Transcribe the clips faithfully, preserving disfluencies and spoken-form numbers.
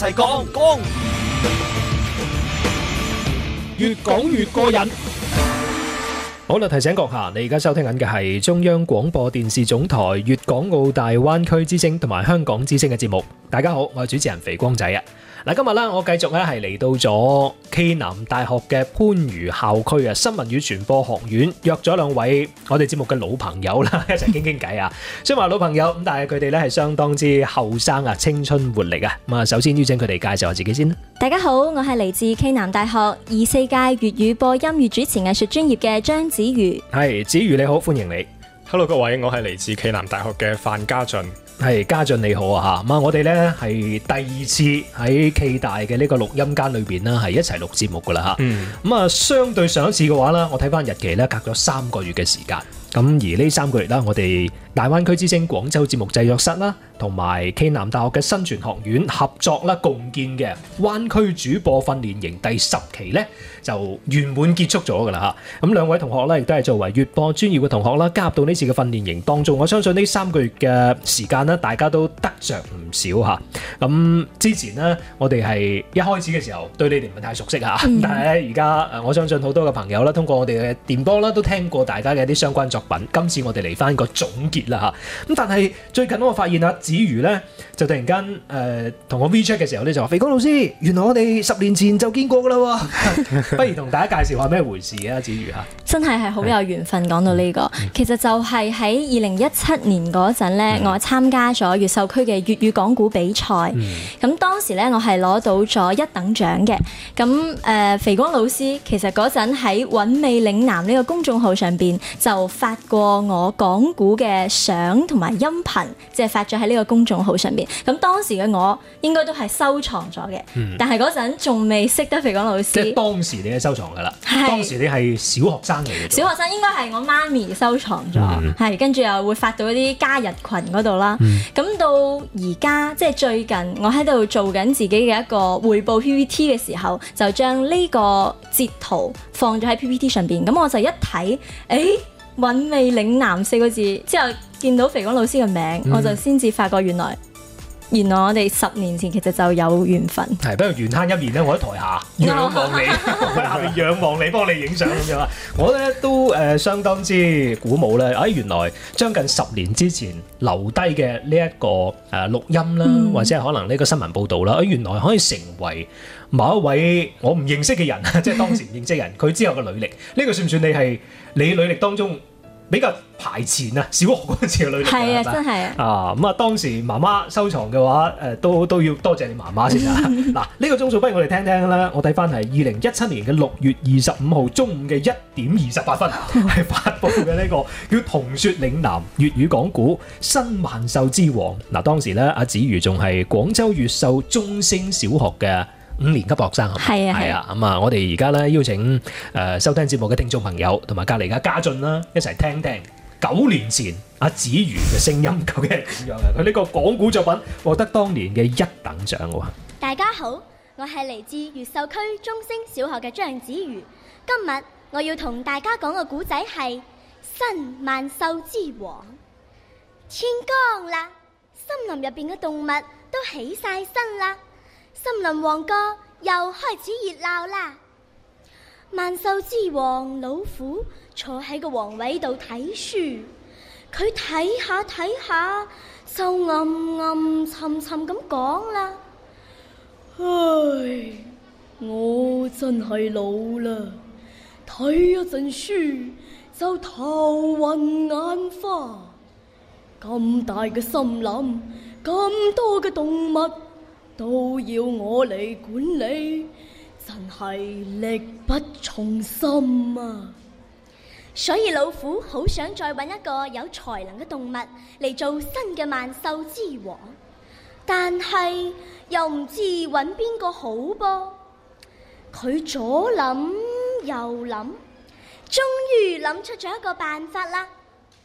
齊講講，越講越過癮。好啦，提醒閣下，你而家收聽緊嘅係中央廣播電視總台粵港澳大灣區之聲同埋香港之聲嘅節目。大家好，我係主持人肥光仔啊！嗱，今日咧我繼續咧係嚟到咗暨南大學嘅番禺校區啊，新聞與傳播學院約咗兩位我哋節目嘅老朋友啦，一齊傾傾偈啊！雖然話老朋友咁，但係佢哋咧係相當之後生啊，青春活力啊！咁啊，首先邀請佢哋介紹下自己先啦。 大家好，我係嚟自暨南大學二四屆粵語播音與主持藝術專業嘅張子瑜。 係子瑜你好，歡迎你。 Hello 各位，我係嚟自暨南大學嘅范家俊。 係家俊你好啊嚇，咁啊我哋咧係第二次喺暨大嘅呢個錄音間裏邊啦，係一齊錄節目噶啦嚇。嗯。咁啊，相對上一次嘅話咧，我睇翻日期咧，隔咗三個月嘅時間。咁而呢三個月啦，我哋大灣區之聲廣州節目製作室啦，同埋暨南大學嘅新傳學院合作啦，共建嘅灣區主播訓練營第十期咧，就圓滿結束咗噶啦嚇。咁兩位同學咧，亦都係作為粵播專業嘅同學啦，加入到呢次嘅訓練營當中。我相信呢三個月嘅時間咧，大家都得着唔少嚇。咁之前呢，我哋係一開始嘅時候對你哋唔係太熟悉嚇，嗯、但係咧而家誒，我相信好多嘅朋友啦，通過我哋嘅電波啦，都聽過大家嘅一啲相關作品。今次我哋嚟翻個總結啦嚇。咁但係最近我發現啊，子瑜咧就突然間誒同我 WeChat 嘅時候咧就話：肥光老師，原來我哋十年前就見過噶啦喎，不如同大家介紹下咩回事啊？子瑜嚇， 真係係好有緣分講到呢、這個，其實就係喺二零一七年嗰陣咧，嗯、我參加咗越秀區嘅粵語講古比賽，咁、嗯、當時咧我係攞到咗一等獎嘅。咁誒、呃，肥光老師其實嗰陣喺韻味嶺南呢個公眾號上邊就發過我講古嘅相同埋音頻，即係發咗喺呢個公眾號上邊。咁當時嘅我應該都係收藏咗嘅，嗯、但係嗰陣仲未識得肥光老師。 即係當時你係收藏㗎啦，是當時你係小學生嚟嘅。 小學生應該係我媽咪收藏咗，係跟住又會發到一啲加日群嗰度啦。咁、嗯、到而家即係最近，我喺度做緊自己嘅一個匯報 P P T 嘅時候，就將呢個截圖放咗喺 P P T 上邊。咁我就一睇，誒韻味嶺南四個字之後，見到肥光老師嘅名，嗯、我就先至發覺原來原來我哋十年前其實就有緣分。係， 不如緣慳一面咧，我喺台下仰望你，我喺下面仰望你，幫你影相咁樣啊！我咧都誒、呃、相當之鼓舞咧。哎，原來將近十年之前留低嘅呢一個誒錄音啦，嗯、或者係可能呢個新聞報導啦，哎，原來可以成為某一位我唔認識嘅人，即係當時唔認識人，佢之後嘅履歷，呢、呢個算唔算你係你履歷當中比較排前啊？小學嗰陣時嘅履歷係啊，真係啊！咁啊，當時媽媽收藏嘅話，誒、呃、都都要多謝你媽媽先啊！嗱，呢個鐘數不如我哋聽聽啦。我睇翻係二零一七年嘅六月二十五號中午嘅一點二十八分，係發布嘅呢個叫《同説嶺南粵語講古新萬獸之王》。嗱，當時咧阿子瑜仲係廣州越秀中升小學嘅五年級學生，係啊，係啊，咁啊，我哋而家咧邀請誒、呃、收聽節目嘅聽眾朋友，同埋隔離嘅家俊啦，一齊聽聽九年前阿子瑜嘅聲音究竟係點樣嘅？佢呢個講古作品獲得當年嘅一等獎喎。 大家好，我係嚟自越秀區中升小學嘅張子瑜。今日我要同大家講嘅古仔係新萬獸之王。天光啦，森林入邊嘅動物都起晒身啦。森林王國又開始熱鬧啦！萬獸之王老虎坐喺個王位度睇書，佢睇下睇下，就暗暗沉沉咁講啦：唉，我真係老啦，睇一陣書就頭暈眼花。咁大嘅森林，咁多嘅動物，都要我嚟管理，真係力不從心啊！所以老虎好想再揾一個有才能嘅動物嚟做新嘅萬獸之王，但係又唔知揾邊個好噃。佢左諗右諗，終於諗出咗一個辦法啦！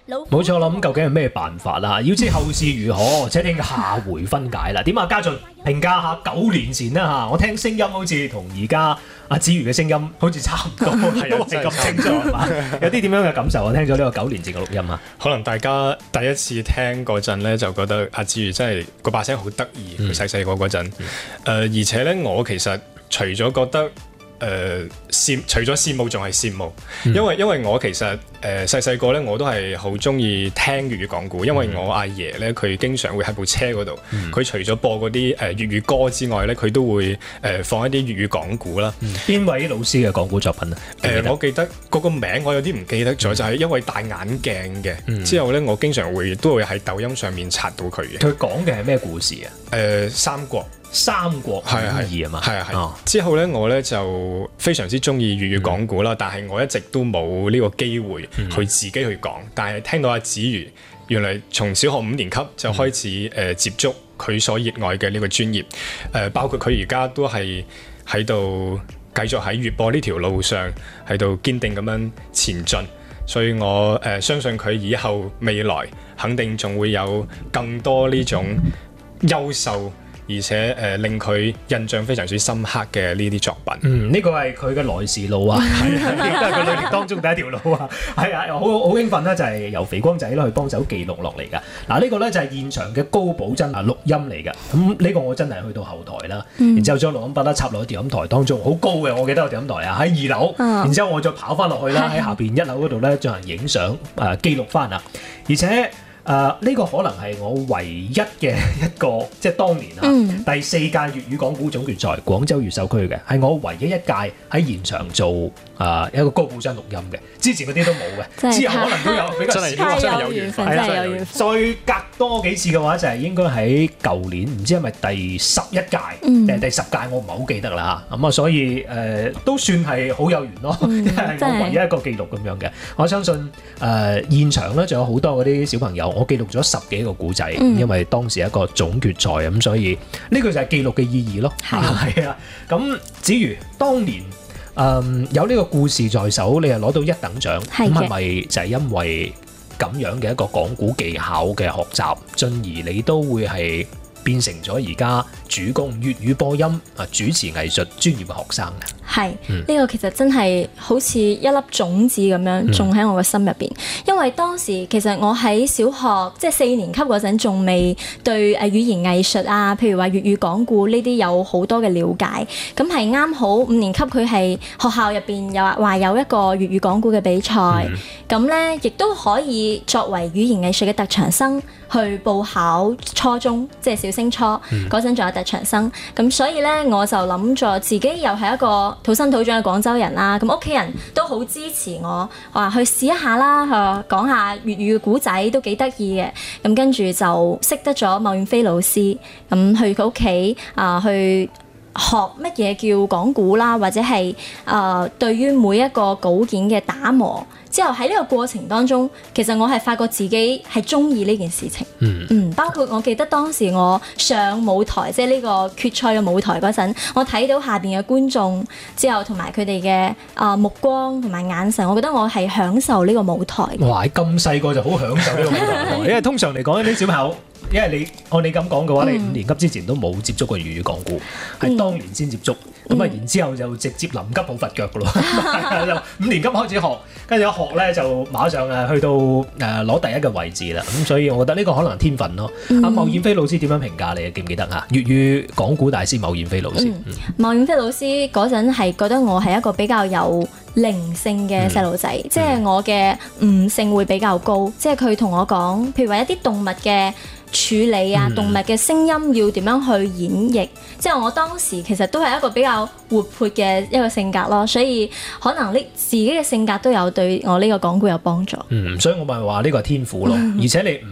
冇錯啦，咁究竟係咩辦法啦？要知後事如何，且聽下回分解啦。點啊，家俊評價下九年前啦嚇，我聽聲音好似同而家阿子瑜嘅聲音好似差唔多，都係咁清楚係嘛？有啲點樣嘅感受啊？聽咗呢個九年前嘅錄音啊， 可能大家第一次聽嗰陣咧，就覺得阿子瑜真係個把聲好得意，佢細細個嗰陣，誒、呃、而且咧我其實除咗覺得。誒、呃、羨除咗羨慕仲係羨慕，嗯、因為因為我其實誒細細個咧我都係好中意聽粵語講古，因為我阿爺咧佢經常會喺部車嗰度，佢、嗯、除咗播嗰啲誒粵語歌之外咧，佢都會誒、呃、放一啲粵語講古啦。邊、嗯、位老師嘅講古作品啊？誒、呃、我記得嗰個名我有啲唔記得咗，嗯、就係一位戴眼鏡嘅。嗯、之後咧我經常會都會喺抖音上面刷到佢嘅。佢講嘅係咩故事啊？誒、呃、三國。三國演義啊嘛，係啊係。之後咧，我咧就非常之中意粵語講古啦，嗯、但係我一直都冇呢個機會去自己去講。嗯、但係聽到阿子瑜，原來從小學五年級就開始誒、嗯呃、接觸佢所熱愛嘅呢個專業，誒、呃、包括佢而家都係喺度繼續喺粵播呢條路上喺度堅定咁樣前進，所以我誒、呃、相信佢以後未來肯定仲會有更多呢種優秀。而且誒、呃、令佢印象非常之深刻嘅呢啲作品，嗯，呢個係佢嘅來時路啊，係啊，亦都係佢旅程當中第一條路啊，係啊，好好興奮啦，就係由肥光仔啦去幫手記錄落嚟噶。嗱，呢個咧就係現場嘅高保真啊錄音嚟噶，咁呢個我真係去到後台啦，嗯、然之後將錄音筆啦插落去調音台當中，好高嘅，我記得個調音台啊喺二樓，嗯、然之後我再跑翻落去啦，喺下邊一樓嗰度咧進行影相誒記錄翻啊，而且。誒呢、uh, 個可能係我唯一嘅一個，即係當年啊、嗯、第四屆粵語講古總決賽廣州越秀區嘅，係我唯一一屆喺現場做誒、uh, 一個高保真錄音嘅，之前嗰啲都冇嘅，之後可能都有比較少，真係有緣分，係啦，有緣分。再隔多幾次嘅話，就係、是、應該喺舊年，唔知係咪第十一屆定係第十屆，我唔係好記得啦嚇。咁啊，所以誒、呃、都算係好有緣咯，因為、嗯、我唯一一個記錄咁樣嘅。我相信誒、呃、現場咧仲有好多嗰啲小朋友。我記錄咗十幾個古仔，嗯、因為當時係一個總決賽咁，所以呢個就係記錄嘅意義咯。係啊，咁至於當年誒、嗯、有呢個故事在手，你又攞到一等獎，咁係咪就係因為咁樣嘅一個講古技巧嘅學習，進而你都會係變成咗而家主攻粵語播音啊主持藝術專業嘅學生嘅？係呢、嗯、個其實真係好似一粒種子咁樣種喺我嘅心入邊，嗯、因為當時其實我喺小學即係四年級嗰陣仲未對誒語言藝術啊，譬如話粵語講古呢啲有好多嘅了解，咁係啱好五年級佢係學校入邊又話有一個粵語講古嘅比賽，咁咧亦都可以作為語言藝術嘅特長生去報考初中，即係小升初嗰陣仲有特長生，咁所以咧我就諗咗自己又係一個土生土長嘅廣州人啦，咁屋企人都好支持我，話去試一下啦，去講下粵語嘅古仔都幾得意嘅，咁跟住就識得咗牟遠飛老師，咁去佢屋企啊去學乜嘢叫講古啦，或者係誒、呃、對於每一個稿件嘅打磨。之後喺呢個過程當中，其實我係發覺自己係中意呢件事情。嗯，嗯，包括我記得當時我上舞台，即係呢個決賽嘅舞台嗰陣，我睇到下邊嘅觀眾之後，同埋佢哋嘅啊目光同埋眼神，我覺得我係享受呢個舞台。哇！咁細個就好享受呢個舞台，因為通常嚟講啲小朋友，因為你按你咁講嘅話，嗯、你五年級之前都冇接觸過粵語講古，係當年先接觸。咁啊，然之後就直接臨急抱佛腳噶咯，就五年級開始學，跟住一學咧就馬上誒去到誒攞第一嘅位置啦。咁所以我覺得呢個可能係天分咯。阿牟遠飛老師點樣評價你？記唔記得啊？粵語講古大師牟遠飛老師。牟遠飛老師嗰陣係覺得我係一個比較有靈性嘅細路仔，嗯、即係我嘅悟性會比較高。即係佢同我講，譬如話一啲動物嘅處理啊，動物嘅聲音要點樣去演繹，即係我當時其實都係一個比較活潑嘅一個性格咯，所以可能呢自己嘅性格都有對我呢個講古有幫助。嗯，所以我咪話呢個係天賦咯，嗯、而且你唔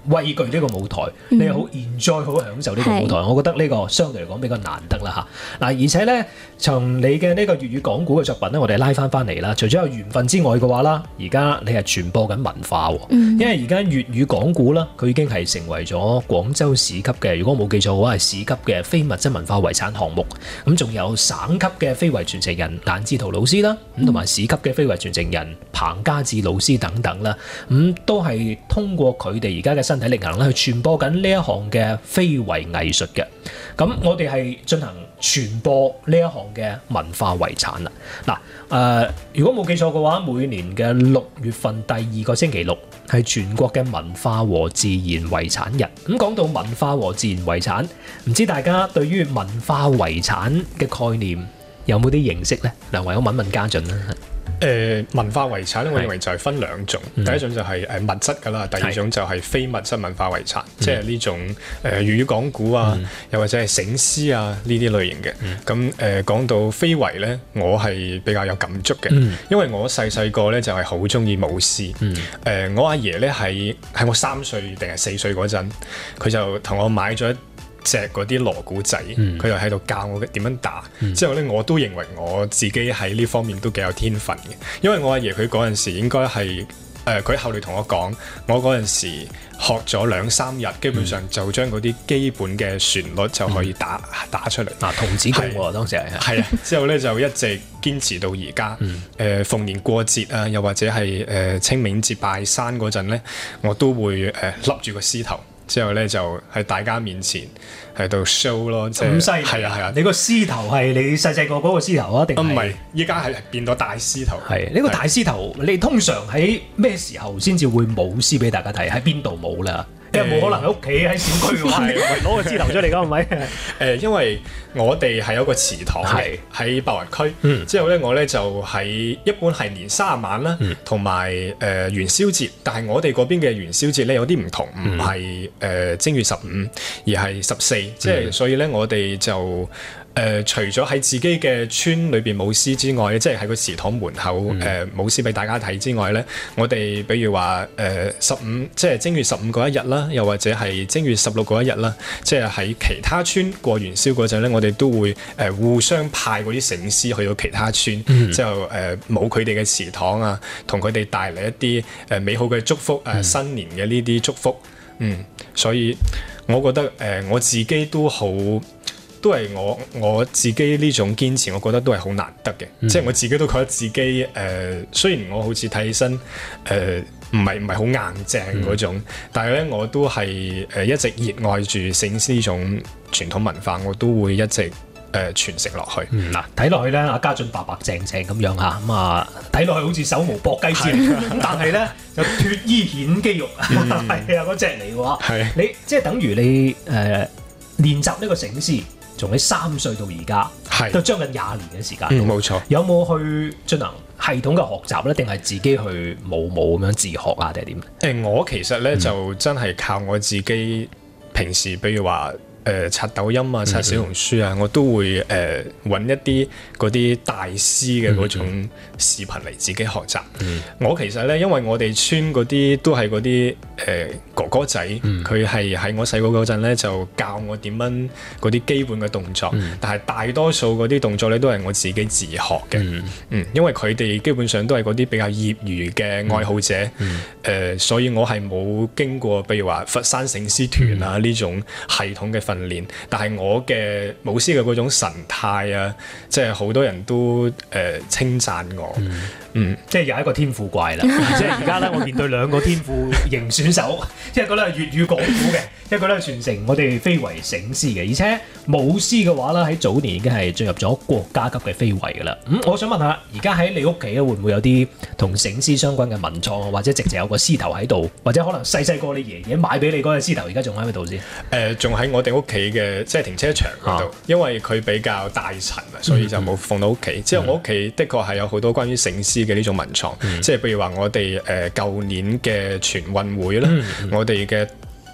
畏懼呢個舞台，你係好 enjoy 好享受呢個舞台。我覺得呢個相對嚟講比較難得啦嚇。嗱，而且咧，從你嘅呢個粵語講古嘅作品咧，我哋拉翻翻嚟啦。除咗有緣分之外嘅話啦，而家你係傳播緊文化喎。因為而家粵語講古啦，佢已經係成為咗廣州市級嘅，如果冇記錯嘅話係市級嘅非物質文化遺產項目。咁仲有省級嘅非遺傳承人顏志圖老師啦，咁同埋市級嘅非遺傳承人彭家志老師等等啦，咁都係通過佢哋而家嘅身體力行咧，去傳播緊呢一項嘅非遺藝術嘅。咁我哋係進行傳播呢一項嘅文化遺產啦。嗱，誒，如果冇記錯嘅話，每年嘅六月份第二個星期六係全國嘅文化和自然遺產日。咁講到文化和自然遺產，唔知大家對於文化遺產嘅概念有冇啲認識呢？嗱，唯有問問家俊啦。 誒、呃、文化遺產咧，我認為就係分兩種，嗯、第一種就係誒物質㗎啦，第二種就係非物質文化遺產，嗯、即係呢種誒、呃、粵語講古啊，嗯、又或者係醒獅啊呢啲類型嘅。咁誒講到非遺咧，我係比較有感觸嘅，嗯、因為我細細個咧就係好中意舞獅。誒、嗯呃、我阿爺咧喺喺我三歲定係四歲嗰陣，佢就同我買咗隻嗰啲鑼鼓仔，佢、嗯、就喺度教我點樣打。嗯、之後咧，我都認為我自己喺呢方面都幾有天分嘅，因為我阿爺佢嗰陣時應該係誒，佢、呃、後嚟同我講，我嗰陣時學咗兩三日，基本上就將嗰啲基本嘅旋律就可以打、嗯、打出嚟。嗱，童子功喎，當時係係啊，之後咧就一直堅持到而家。誒、嗯呃，逢年過節啊，又或者係誒、呃、清明節拜山嗰陣咧，我都會誒笠住個獅頭。之後咧就喺大家面前喺度 show 咯，即係咁犀利。係啊係啊，你個獅頭係你細細個嗰個獅頭啊？定唔係？依家係變咗大獅頭。係呢、呢個大獅頭，你通常喺咩時候先至會舞獅俾大家睇？喺邊度舞啦？因為冇可能喺屋企喺小區嘅話，攞個獅頭出嚟㗎，係咪？誒，因為我哋係有個祠堂嘅喺白雲區。嗯、之後咧，我咧就喺一般係年卅晚啦，同埋誒元宵節。但係我哋嗰邊嘅元宵節咧有啲唔同，唔係誒正月十五，而係十四。即係所以咧，我哋就。誒、呃，除咗喺自己嘅村裏邊舞獅之外，即係喺個祠堂門口誒、呃、舞獅俾大家睇之外咧，我哋比如話誒十五，即係正月十五嗰一日啦，又或者係正月十六嗰一日啦，即係喺其他村過元宵嗰陣咧，我哋都會誒、呃、互相派嗰啲醒獅去到其他村，嗯、之後誒舞佢哋嘅祠堂啊，同佢哋帶嚟一啲誒美好嘅祝福誒、呃嗯、新年嘅呢啲祝福，嗯，所以我覺得誒、呃、我自己都好。都係我我自己呢種堅持，我覺得都係好難得嘅。嗯、即係我自己都覺得自己誒、呃，雖然我好似睇起身誒唔係唔係好硬淨嗰種，嗯、但係咧我都係誒、呃、一直熱愛住醒獅呢種傳統文化，我都會一直誒、呃、傳承落去。嗱、嗯，睇落去咧，阿家俊白白淨淨咁樣嚇，咁啊睇落去好似手無縛雞之類，咁但係咧就脫衣顯肌肉，係、嗯、啊嗰隻嚟嘅話，係你即係等於你誒、呃、練習呢個醒獅。從你三歲到而家，係都將近廿年嘅時間。嗯，冇錯。有冇去進行系統嘅學習咧？定係自己去舞舞咁樣自學啊？定係點？誒，我其實咧、嗯、就真係靠我自己平時，比如話。誒、呃、刷抖音啊，刷小紅書啊，嗯、我都會誒揾、呃、一啲嗰啲大師嘅嗰種視頻嚟自己學習。嗯、我其實咧，因為我哋村嗰啲都係嗰啲誒哥哥仔，佢係喺我細個嗰陣咧就教我點樣嗰啲基本嘅動作，嗯、但係大多數嗰啲動作咧都係我自己自學嘅。嗯，嗯，因為佢哋基本上都係嗰啲比較業餘嘅愛好者，誒、嗯呃，所以我係冇經過，譬如話佛山醒獅團啊呢、嗯、種系統嘅訓練，但係我嘅舞獅嘅嗰種神態啊，即係好多人都誒、呃、稱讚我，嗯，嗯即係有一個天賦怪啦。即係而家咧，我面對兩個天賦型選手，一個咧係粵語講古嘅，一個咧係傳承我哋非遺醒獅嘅，而且舞獅嘅話咧喺早年已經係進入咗國家級嘅非遺㗎啦。咁、嗯、我想問下，而家喺你屋企咧會唔會有啲同醒獅相關嘅文創，或者直情有個獅頭喺度，或者可能細細個你爺爺買俾你嗰隻獅頭，而家仲喺度先？誒、呃，仲喺我哋屋企嘅即係停車場嗰度，啊、因為佢比較大塵啊，所以就冇放到屋企。之後、嗯、我屋企的確係有好多關於醒獅嘅呢種文創，嗯、即係譬如話我哋誒舊年嘅全運會啦，嗯、我哋嘅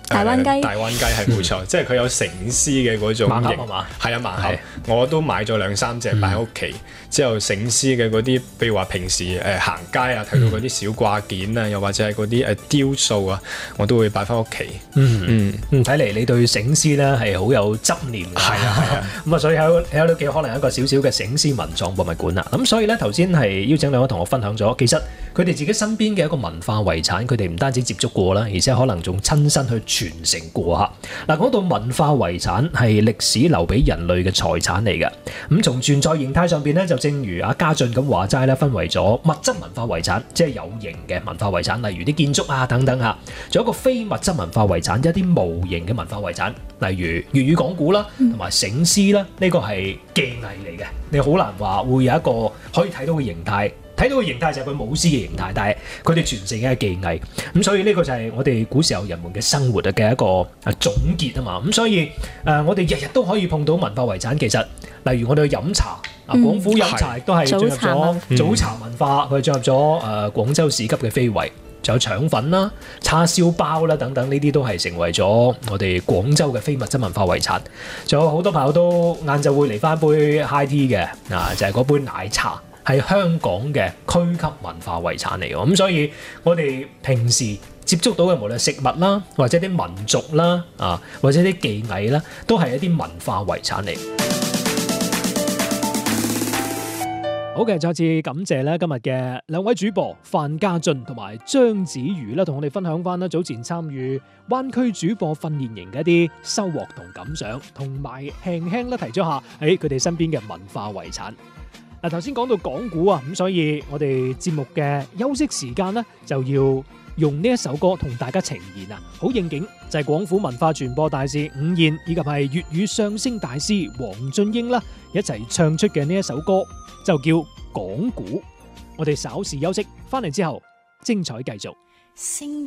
大灣雞， 大灣雞係冇錯，即係佢有醒獅嘅嗰種盲盒型係嘛？ 係啊，盲盒係， 我都買咗兩三隻擺喺屋企。之後醒獅嘅嗰啲，譬如話平時誒、呃、行街啊，睇到嗰啲小掛件啊，又或者係嗰啲誒雕塑啊，我都會擺翻屋企。 嗯嗯嗯，睇嚟你對醒獅咧係好有執念㗎。 係啊係啊， 咁啊，所以喺喺度幾可能一個小小嘅醒獅文創博物館啦。咁所以咧，頭先係邀請兩位同學分享咗，其實佢哋自己身邊嘅一個文化遺產，佢哋唔單止接觸過啦，而且可能仲親身去傳承過嚇。嗱，講到文化遺產係歷史留俾人類嘅財產嚟嘅。咁從存在形態上邊咧，就正如阿家俊咁話齋咧，分為咗物質文化遺產，即係有形嘅文化遺產，例如啲建築啊等等嚇。仲有一個非物質文化遺產，一啲無形嘅文化遺產，例如粵語講古啦，同埋醒獅啦，呢個係技藝嚟嘅，你好難話會有一個可以睇到嘅形態。睇到嘅形態就係佢舞獅嘅形態，但係佢哋傳承嘅係技藝，咁所以呢個就係我哋古時候人們嘅生活嘅一個啊總結啊嘛，咁所以誒、呃、我哋日日都可以碰到文化遺產。其實例如我哋去飲茶，啊、嗯、廣府飲茶亦都係進入咗早茶文化，佢進入咗誒、呃、廣州市級嘅非遺，仲有腸粉啦、叉燒包啦等等，呢啲都係成為咗我哋廣州嘅非物質文化遺產。仲有好多朋友都晏晝會嚟翻杯 high tea 嘅，啊就係、是、嗰杯奶茶。係香港嘅區級文化遺產嚟嘅，咁所以我哋平時接觸到嘅無論食物啦，或者啲民族啦，啊或者啲技藝啦，都係一啲文化遺產嚟。好嘅，再次感謝咧今日嘅兩位主播范家俊同埋張子瑜啦，同我哋分享翻啦早前參與灣區主播訓練營嘅一啲收穫同感想，同埋輕輕咧提咗下喺佢哋身邊嘅文化遺產。嗱，頭先講到講古啊，咁所以我哋節目嘅休息時間呢，就要用呢一首歌同大家呈現啊，好應景就係廣府文化傳播大使伍燕以及係粵語相聲大師黃俊英啦，一齊唱出嘅呢一首歌就叫講古。我哋稍事休息，翻嚟之後精彩繼續。